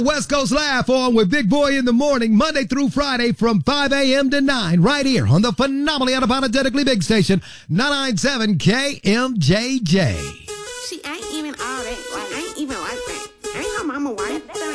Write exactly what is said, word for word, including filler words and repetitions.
West Coast Laugh on with Big Boy in the morning, Monday through Friday from five a.m. to nine, right here on the phenomenally unapologetically big station, nine ninety-seven K M J J. See, I ain't even all that. Like, I ain't even like that. I ain't her mama wife.